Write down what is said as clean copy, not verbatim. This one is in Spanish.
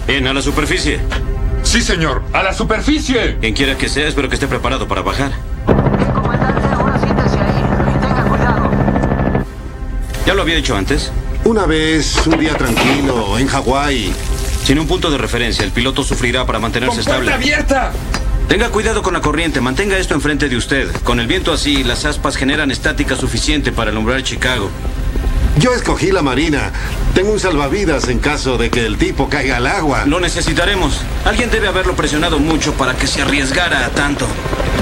Bien, a la superficie. Sí, señor. ¡A la superficie! Quien quiera que sea, espero que esté preparado para bajar. Bien, comandante, ahora siéntese ahí y tenga cuidado. ¿Ya lo había dicho antes? Una vez, un día tranquilo, en Hawái. Sin un punto de referencia, el piloto sufrirá para mantenerse ¡Con puerta estable. abierta! Tenga cuidado con la corriente, mantenga esto enfrente de usted. Con el viento así, las aspas generan estática suficiente para alumbrar Chicago. Yo escogí la marina. Tengo un salvavidas en caso de que el tipo caiga al agua. Lo necesitaremos. Alguien debe haberlo presionado mucho para que se arriesgara a tanto.